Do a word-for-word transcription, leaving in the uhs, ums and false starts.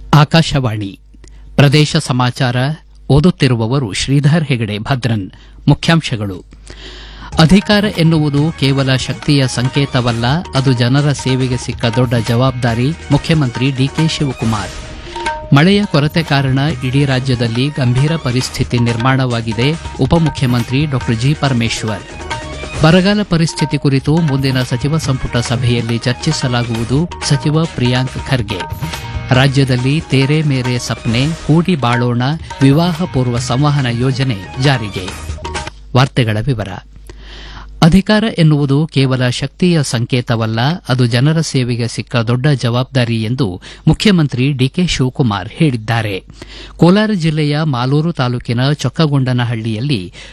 ಆಕಾಶವಾಣಿ ಪ್ರದೇಶ ಸಮಾಚಾರ ಓದುತ್ತಿರುವವರು ಶ್ರೀಧರ್ ಹೆಗಡೆ ಭದ್ರನ್. ಮುಖ್ಯಾಂಶಗಳು: ಅಧಿಕಾರ ಎನ್ನುವುದು ಕೇವಲ ಶಕ್ತಿಯ ಸಂಕೇತವಲ್ಲ, ಅದು ಜನರ ಸೇವೆಗೆ ಸಿಕ್ಕ ದೊಡ್ಡ ಜವಾಬ್ದಾರಿ. ಮುಖ್ಯಮಂತ್ರಿ ಡಿಕೆ ಶಿವಕುಮಾರ್. ಮಳೆಯ ಕೊರತೆ ಕಾರಣ ಇಡೀ ರಾಜ್ಯದಲ್ಲಿ ಗಂಭೀರ ಪರಿಸ್ಥಿತಿ ನಿರ್ಮಾಣವಾಗಿದೆ. ಉಪಮುಖ್ಯಮಂತ್ರಿ ಡಾ ಜಿ ಪರಮೇಶ್ವರ್. ಬರಗಾಲ ಪರಿಸ್ಥಿತಿ ಕುರಿತು ಮುಂದಿನ ಸಚಿವ ಸಂಪುಟ ಸಭೆಯಲ್ಲಿ ಚರ್ಚಿಸಲಾಗುವುದು. ಸಚಿವ ಪ್ರಿಯಾಂಕ್ ಖರ್ಗೆ. ರಾಜ್ಯದಲ್ಲಿ ತೇರೆ ಮೇರೆ ಸಪ್ನೆ, ಕೂಡಿ ಬಾಳೋಣ ವಿವಾಹ ಪೂರ್ವ ಸಂವಹನ ಯೋಜನೆ ಜಾರಿಗೆ. ವಾರ್ತೆಗಳ ವಿವರ. ಅಧಿಕಾರ ಎನ್ನುವುದು ಕೇವಲ ಶಕ್ತಿಯ ಸಂಕೇತವಲ್ಲ, ಅದು ಜನರ ಸೇವೆಗೆ ಸಿಕ್ಕ ದೊಡ್ಡ ಜವಾಬ್ದಾರಿ ಎಂದು ಮುಖ್ಯಮಂತ್ರಿ ಡಿಕೆ ಶಿವಕುಮಾರ್ ಹೇಳಿದ್ದಾರೆ. ಕೋಲಾರ ಜಿಲ್ಲೆಯ ಮಾಲೂರು ತಾಲೂಕಿನ ಚೊಕ್ಕಗೊಂಡನಹಳ್ಳಿಯಲ್ಲಿ